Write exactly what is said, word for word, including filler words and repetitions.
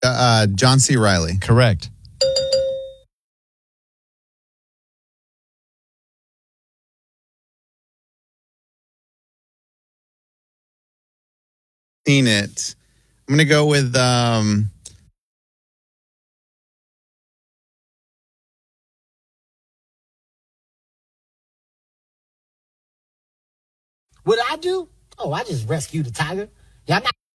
Uh, John C. Reilly. Correct. Seen it. I'm going to go with... Um, What I do? Oh, I just rescued the tiger. Yeah, I'm not